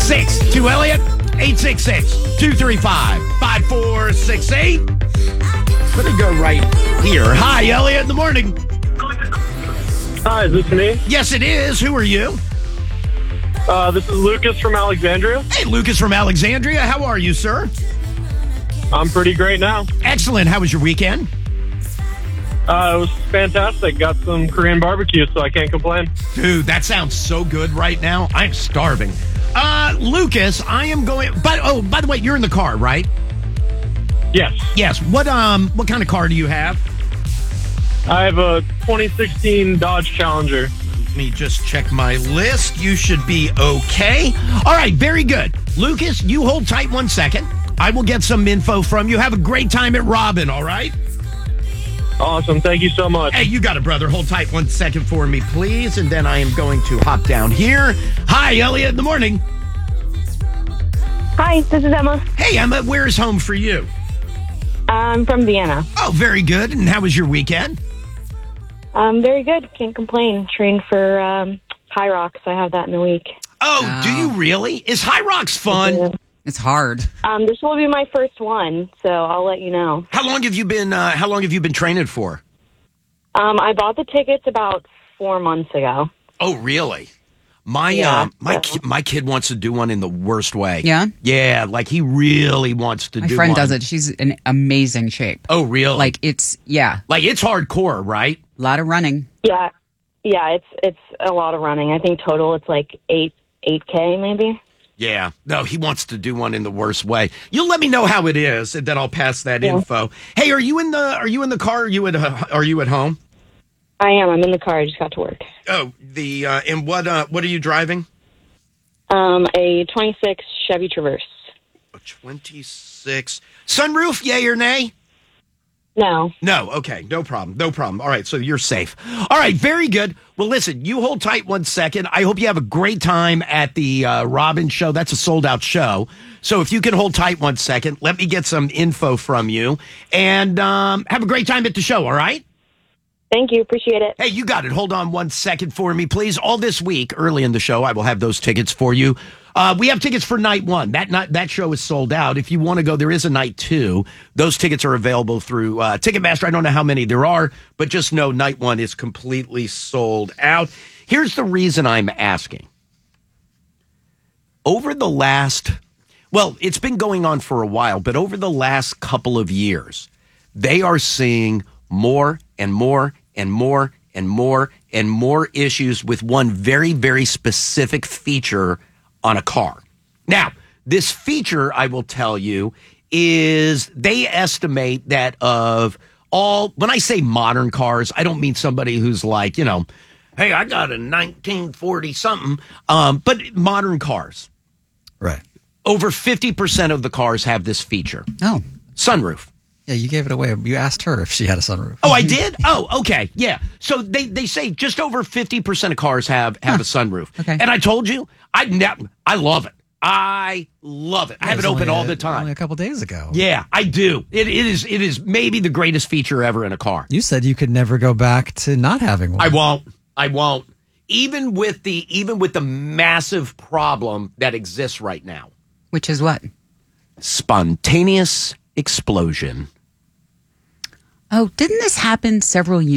6 to Elliot, 866-235-5468. Let me go right here. Hi, Elliot, in the morning. Hi, is this me? Yes, it is. Who are you? This is Lucas from Alexandria. Hey, Lucas from Alexandria. How are you, sir? I'm pretty great now. Excellent. How was your weekend? It was fantastic. Got some Korean barbecue, so I can't complain. Dude, that sounds so good right now. I'm starving. Lucas, I am going... by the way, you're in the car, right? Yes. Yes. What kind of car do you have? I have a 2016 Dodge Challenger. Let me just check my list. You should be okay. All right, very good. Lucas, you hold tight 1 second. I will get some info from you. Have a great time at Robin, all right? Awesome. Thank you so much. Hey, you got it, brother. Hold tight 1 second for me, please. And then I am going to hop down here. Hi, Elliot, in the morning. Hi, this is Emma. Hey, Emma, where is home for you? I'm from Vienna. Oh, very good. And how was your weekend? Very good. Can't complain. Trained for High Rocks. I have that in a week. Oh, do you really? Is High Rocks fun? Yeah. It's hard. This will be my first one, so I'll let you know. How long have you been training for? I bought the tickets about 4 months ago. Oh, really? My kid wants to do one in the worst way. Yeah? Yeah, like he really wants to do one. My friend does it. She's in amazing shape. Oh, really? Like it's hardcore, right? A lot of running. Yeah, it's a lot of running. I think total it's like 8K maybe. Yeah. No, he wants to do one in the worst way. You'll let me know how it is, and then I'll pass that info. Hey, are you in the car? Are you at home? I am. I'm in the car. I just got to work. Oh, and what are you driving? A 26 Chevy Traverse. A 26 sunroof, yay or nay? No. No, okay, no problem. All right, so you're safe. All right, very good. Well, listen, you hold tight 1 second. I hope you have a great time at the Robin show. That's a sold-out show. So if you can hold tight 1 second, let me get some info from you. And have a great time at the show, all right? Thank you. Appreciate it. Hey, you got it. Hold on 1 second for me, please. All this week, early in the show, I will have those tickets for you. We have tickets for night one. That show is sold out. If you want to go, there is a night two. Those tickets are available through Ticketmaster. I don't know how many there are, but just know night one is completely sold out. Here's the reason I'm asking. Over the last, it's been going on for a while, but over the last couple of years, they are seeing more and more and more and more and more issues with one very, very specific feature on a car. Now, this feature, I will tell you, is they estimate that of all, when I say modern cars, I don't mean somebody who's like, hey, I got a 1940 something, but modern cars. Right. Over 50% of the cars have this feature. Oh. Sunroof. Yeah, you gave it away. You asked her if she had a sunroof. Oh, I did? Oh, okay. Yeah. So they say just over 50% of cars have a sunroof. Okay. And I told you, I love it. I love it. I have it open all the time. Only a couple days ago. Yeah, I do. It is maybe the greatest feature ever in a car. You said you could never go back to not having one. I won't. Even with the massive problem that exists right now. Which is what? Spontaneous explosion. Oh, didn't this happen several years